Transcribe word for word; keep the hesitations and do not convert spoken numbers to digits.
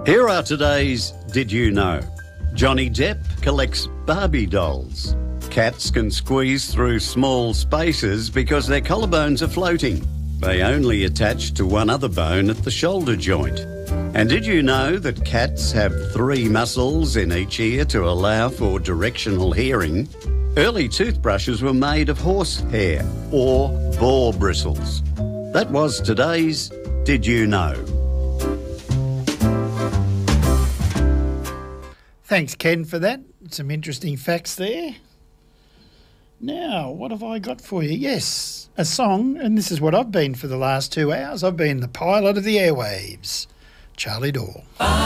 Here are today's Did You Know? Johnny Depp collects Barbie dolls. Cats can squeeze through small spaces because their collarbones are floating. They only attach to one other bone at the shoulder joint. And did you know that cats have three muscles in each ear to allow for directional hearing? Early toothbrushes were made of horse hair or boar bristles. That was today's Did You Know? Thanks, Ken, for that. Some interesting facts there. Now, what have I got for you? Yes, a song, and this is what I've been for the last two hours. I've been the pilot of the airwaves, Charlie Dore.